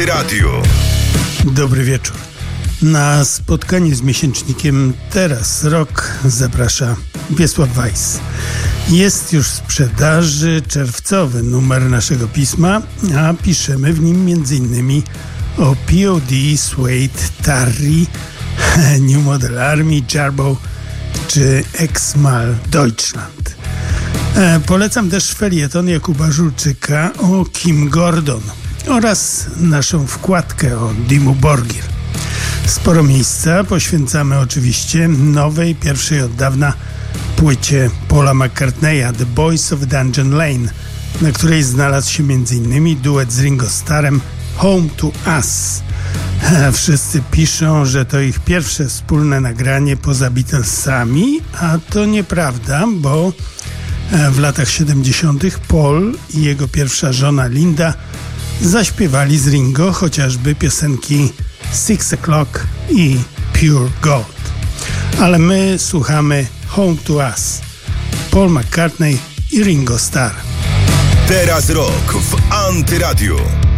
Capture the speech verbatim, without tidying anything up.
Antyradiu. Dobry wieczór. Na spotkanie z miesięcznikiem Teraz Rok zaprasza Wiesław Weiss. Jest już w sprzedaży czerwcowy numer naszego pisma, a piszemy w nim między innymi o P O D, Suede, Tarry, New Model Army, Jarboe czy Exmal Deutschland. E, polecam też felieton Jakuba Żulczyka o Kim Gordon oraz naszą wkładkę o Dimmu Borgir. Sporo miejsca poświęcamy oczywiście nowej, pierwszej od dawna płycie Paula McCartneya The Boys of Dungeon Lane, na której znalazł się m.in. duet z Ringo Starrem Home to Us. Wszyscy piszą, że to ich pierwsze wspólne nagranie poza Beatlesami, a to nieprawda, bo w latach siedemdziesiątych Paul i jego pierwsza żona Linda zaśpiewali z Ringo chociażby piosenki Six O'Clock i Pure Gold. Ale my słuchamy Home to Us, Paul McCartney i Ringo Starr. Teraz Rok w Antyradiu.